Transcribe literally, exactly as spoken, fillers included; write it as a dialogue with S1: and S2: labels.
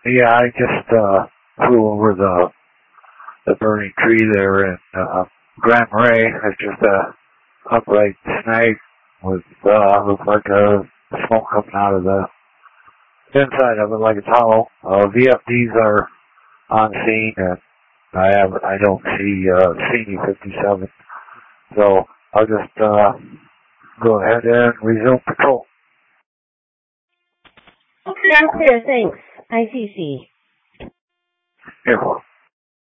S1: Yeah, I just uh, flew over the the burning tree there in uh, Grand Marais. It's just a upright snag with uh, looks like a smoke coming out of the inside of it like it's hollow. Uh, V F Ds are on scene, and I have I don't see uh, C D fifty-seven, so I'll just uh, go ahead and resume patrol.
S2: Okay, I'm clear. Thanks. I C C.
S1: Here.